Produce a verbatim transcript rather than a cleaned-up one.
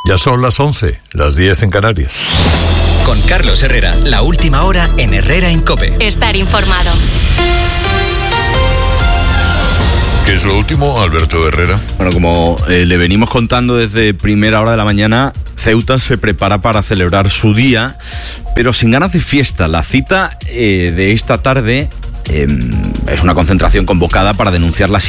Ya son las once, las diez en Canarias. Con Carlos Herrera, la última hora en Herrera en COPE. Estar informado. ¿Qué es lo último, Alberto Herrera? Bueno, como eh, le venimos contando desde primera hora de la mañana, Ceuta se prepara para celebrar su día, pero sin ganas de fiesta. La cita eh, de esta tarde eh, es una concentración convocada para denunciar la